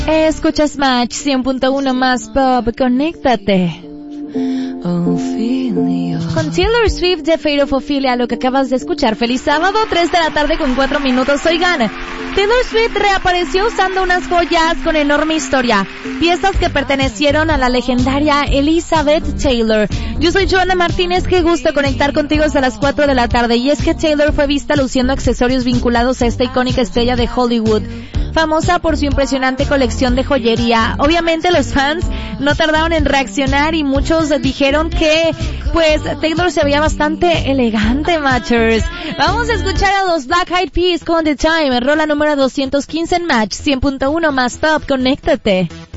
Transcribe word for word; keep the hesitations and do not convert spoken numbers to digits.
Escuchas Match cien punto uno más pop, conéctate. Con Taylor Swift, The Fate of Ophelia, lo que acabas de escuchar. Feliz sábado, tres de la tarde con cuatro minutos. Oigan, Taylor Swift reapareció usando unas joyas con enorme historia, piezas que pertenecieron a la legendaria Elizabeth Taylor. Yo soy Joana Martínez, qué gusto conectar contigo hasta las cuatro de la tarde. Y es que Taylor fue vista luciendo accesorios vinculados a esta icónica estrella de Hollywood, famosa por su impresionante colección de joyería. Obviamente los fans no tardaron en reaccionar y muchos dijeron que pues Taylor se veía bastante elegante, Matchers. Vamos a escuchar a los Black Eyed Peas con The Time, rola número doscientos quince en Match cien punto uno más top, conéctate.